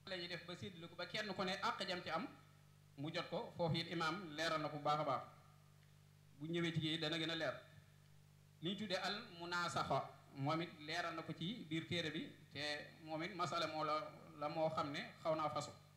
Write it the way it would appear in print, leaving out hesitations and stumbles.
la ñuy def ba séddale ko ba kenn ku ne àq jam ci am mu jot ko foofu it imaam leeral na ko bu baax a baax bu ñëwee ci dana gën a leer li ñu tuddee al munaasaxa moom it leeral na ko ci biir téere bi te moom it masala moo la moo xam ne xaw naa fasu